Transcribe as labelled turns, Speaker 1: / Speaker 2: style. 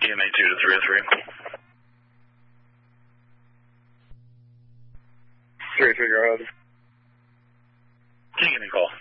Speaker 1: EMA 2 to 303. 303, go ahead. Can you give me a call?